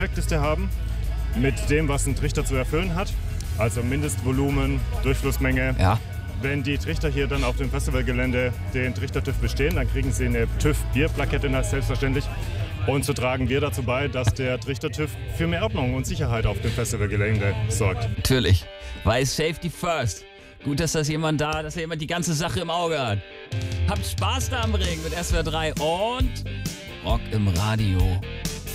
Checkliste haben mit dem, was ein Trichter zu erfüllen hat. Also Mindestvolumen, Durchflussmenge. Ja. Wenn die Trichter hier dann auf dem Festivalgelände den Trichter-TÜV bestehen, dann kriegen sie eine TÜV-Bierplakette, selbstverständlich. Und so tragen wir dazu bei, dass der Trichter-TÜV für mehr Ordnung und Sicherheit auf dem Festivalgelände sorgt. Natürlich, weil Safety first. Gut, dass jemand die ganze Sache im Auge hat. Habt Spaß da am Ring mit SWR 3 und Rock im Radio.